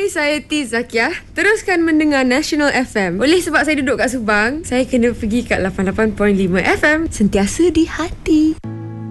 saya T Zakiah. Teruskan mendengar National FM. Oleh sebab saya duduk kat Subang, saya kena pergi kat 88.5 FM. Sentiasa di hati.